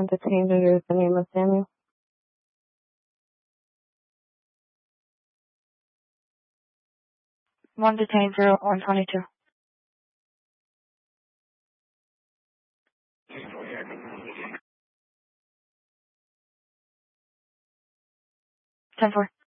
1 detained under the name of Samuel. 1 detained 0122. 10-4.